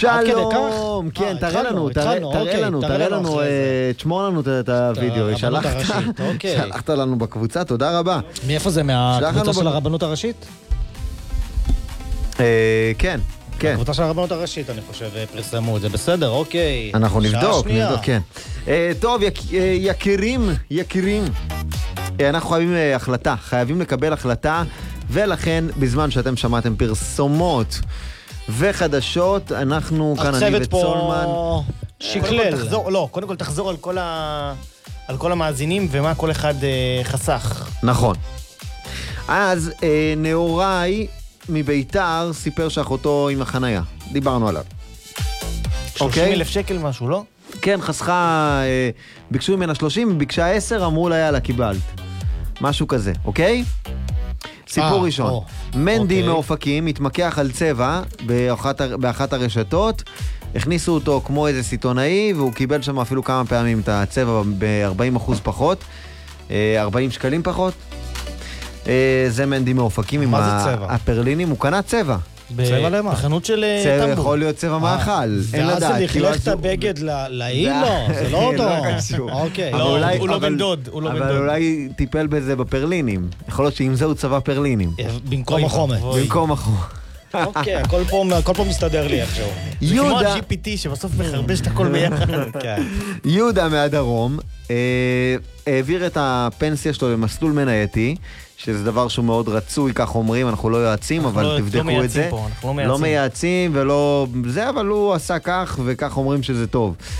שלום, כן, תראה לנו, תשמור לנו את הוידאו, שלחת לנו בקבוצה, תודה רבה. מאיפה זה, מהקבוצה של הרבנות הראשית? כן. הקבוצה של הרבנות הראשית, אני חושב, פרסמו את זה, בסדר, אוקיי. אנחנו נבדוק, כן. טוב, יקירים, אנחנו חייבים לקבל החלטה, ולכן בזמן שאתם שמעתם פרסומות וחדשות, אנחנו כאן, אני וצולמן. שקלל. קודם כל תחזור על כל המאזינים ומה כל אחד חסך. נכון. אז נאורי מביתר סיפר שאחותו עם החנייה. דיברנו עליו. 30,000 שקל משהו, לא? כן, חסכה, ביקשו ממנה 30, ביקשה 10, אמרו לה יאללה, קיבלת. משהו כזה, אוקיי? סיפור ראשון. מנדי מאופקים התמקח על צבע באחת הרשתות, הכניסו אותו כמו איזה סיטונאי, והוא קיבל שם אפילו כמה פעמים את הצבע ב-40% פחות, 40 שקלים פחות. זה מנדי מאופקים עם הפרלינים, הוא קנה צבע. צבע למה? בחנות של טמבו. צבע יכול להיות צבע מאכל, אין לדעת. ואז זה לכלך את הבגד לאי? לא, זה לא אותו. לא קשור. אוקיי. הוא לא בן דוד. אבל אולי טיפל בזה בפרלינים. יכול להיות שאם זהו צבע פרלינים. במקום החומר. אוקיי, הכל פה מסתדר לי עכשיו. זה כמו ה-GPT שבסוף מחרבש את הכל ביחד. יהודה מהדרום העביר את הפנסיה שלו למסלול מנייתי, שזה דבר שהוא מאוד רצוי, כך אומרים, אנחנו לא יועצים, אבל תבדקו את זה. לא מייעצים ולא זה, אבל הוא עשה כך, וכך אומרים שזה טוב.